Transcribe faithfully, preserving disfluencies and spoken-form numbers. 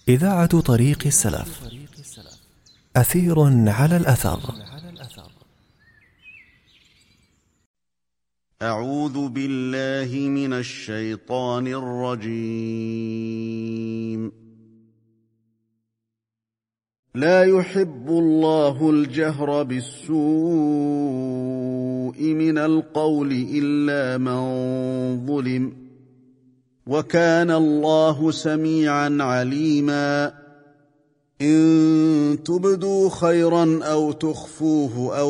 إذاعة طريق السلف. أثير على الأثر. أعوذ بالله من الشيطان الرجيم. لا يحب الله الجهر بالسوء من القول إلا من ظلم، وكان الله سميعا عليما. إن تبدوا خيرا أو تخفوه أو